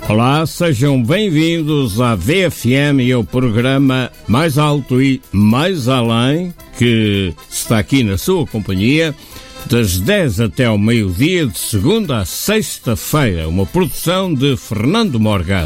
Olá, sejam bem-vindos à VFM e ao programa Mais Alto e Mais Além, que está aqui na sua companhia, das 10 até ao meio-dia, de segunda a sexta-feira, uma produção de Fernando Morgado.